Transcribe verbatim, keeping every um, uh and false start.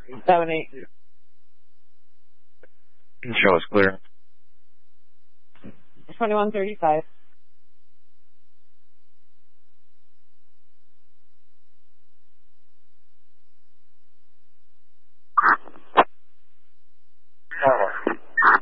Seven eight. Show is clear. Twenty one thirty five.